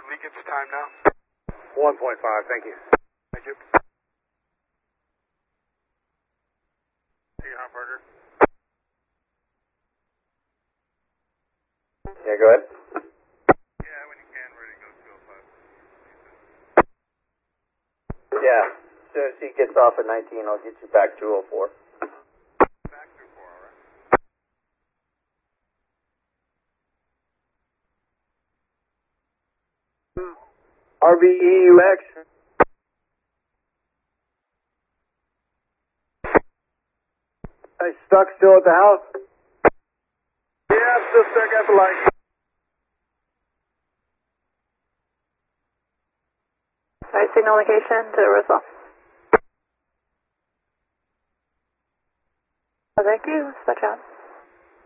Lincoln's time now? 1.5, thank you. Thank you. See you, Hamburger. Yeah, go ahead. Yeah, when you can, ready to go 205. Yeah, as soon as he gets off at 19, I'll get you back 204. Back 2-4, alright. RVEUX. Hey, stuck still at the house? Yeah, I'm still stuck at the light. Alright, signal location to Roswell. Oh, thank you. Switch out.